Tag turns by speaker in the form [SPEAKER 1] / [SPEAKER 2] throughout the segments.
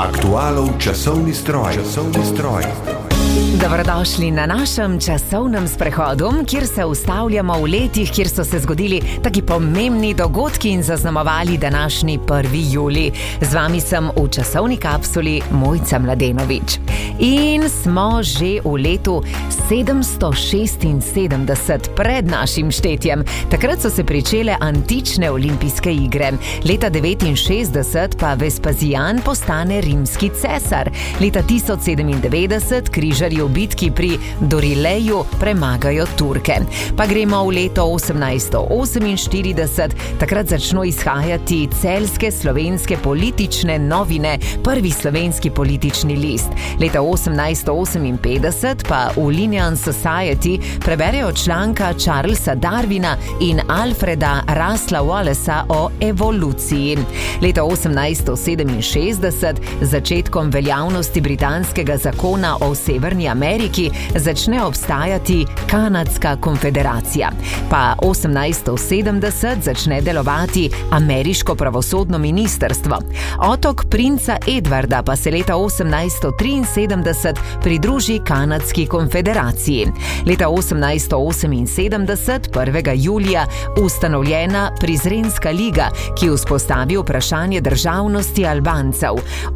[SPEAKER 1] Aktualov časovni stroj.
[SPEAKER 2] Dobrodošli na našem časovnem sprehodu, kjer se ustavljamo v letih, kjer so se zgodili taki pomembni dogodki in zaznamovali današnji 1. julij. Z vami sem v časovni kapsuli Mojca Mladenovič. In smo že v letu 776 pred našim štetjem. Takrat so se pričele antične olimpijske igre. Leta 69 pa Vespazijan postane rimski cesar. Leta 1097 križarji v bitki pri Dorileju premagajo Turke. Pa gremo v leto 1848, takrat začno izhajati celjske slovenske politične novine, prvi slovenski politični list. Leta 1858 pa v Linnean Society preberejo članka Charlesa Darwina in Alfreda Russela Wallacea o evoluciji. Leta 1867, začetkom veljavnosti britanskega zakona o Severni Ameriki, začne obstajati Kanadska konfederacija. Pa 1870 začne delovati ameriško pravosodno ministrstvo. Otok princa Edvarda pa se leta 1873 pridruži Kanadski konfederaciji. Leta 1878, 1. julija, ustanovljena Prizrenska liga, ki vzpostavi vprašanje državnosti Albancev.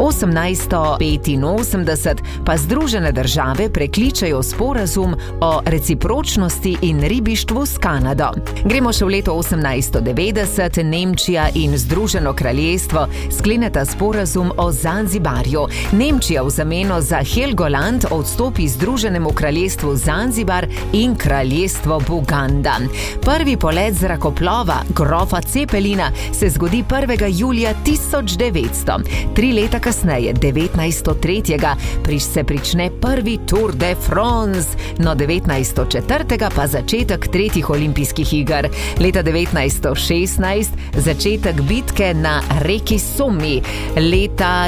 [SPEAKER 2] 1885 pa Združene države prekličajo sporazum o recipročnosti in ribištvu s Kanado. Gremo še v leto 1890, Nemčija in Združeno kraljestvo skleneta sporazum o Zanzibarju. Nemčija v zameno za Helgoland odstopi Združenemu kraljestvu Zanzibar in kraljestvo Buganda. Prvi polet zrakoplova grofa Cepelina se zgodi 1. julija 1900. 3 leta kasneje, 1903, se prične prvi Tour de France, no 1904 pa začetek 3. olimpijskih iger. Leta 1916 začetek bitke na reki Somi. Leta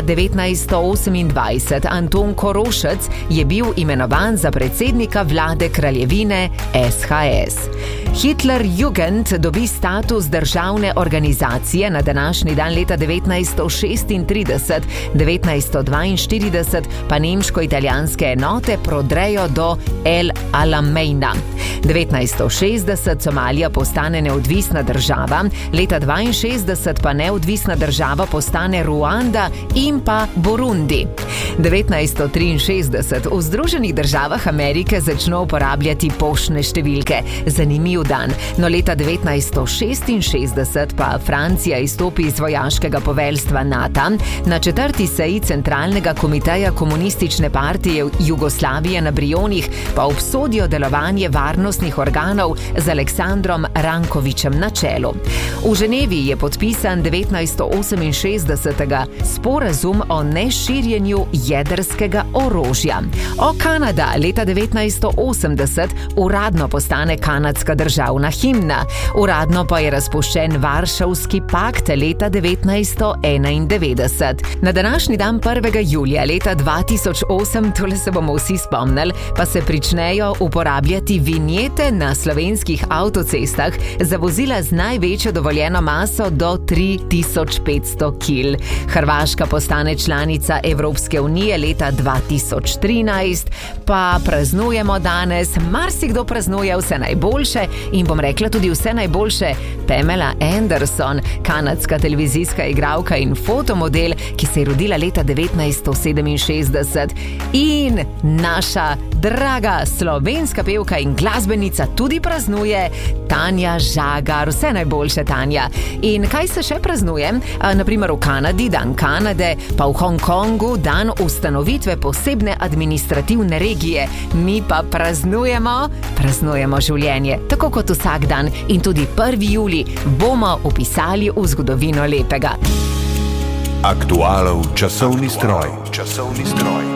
[SPEAKER 2] 1928 Anton Korošec je bil imenovan za predsednika vlade kraljevine SHS. Hitlerjugend dobi status državne organizacije na današnji dan leta 1936, 1942 pa nemško-italijanske enote prodrejo do El Alameina. 1960 Somalija postane neodvisna država, leta 1962 pa neodvisna država postane Ruanda in pa Burundi. 1963 v Združenih državah Amerike začno uporabljati poštne številke. Zanimiv dan. No leta 1966 pa Francija izstopi iz vojaškega poveljstva NATO. Na 4. seji Centralnega komiteja Komunistične partije Jugoslavije na Brionih pa obsodijo delovanje varnostnih organov z Aleksandrom Rankovićem na čelu. V Ženevi je podpisan 1968. sporazum o neširjenju jedrskega orožja. O Kanada leta 1980 uradno postane kanadska državna himna. Uradno pa je razpuščen Varšavski pakt leta 1991. Na današnji dan 1. julija leta 2008, tole se bomo vsi spomnili, pa se pričnejo uporabljati vinjete na slovenskih avtocestah za vozila z največjo dovoljeno maso do 3500 kg. Hrvaška postane članica Evropske unije leta 2013, pa praznujemo danes, marsikdo praznuje vse najboljše in bom rekla tudi vse najboljše Pamela Anderson, kanadska televizijska igralka in fotomodel, ki se je rodila leta 1967, in naša draga slovenska pevka in glasbenica tudi praznuje, Tanja Žagar. Vse najboljše, Tanja. In kaj se še praznuje? Naprimer v Kanadi dan Kanade, pa v Hongkongu dan ustanovitve posebne administrativne regije. Mi pa praznujemo življenje, tako kot vsak dan, in tudi 1. julij bomo vpisali v zgodovino lepega.
[SPEAKER 1] Aktualov časovni stroj.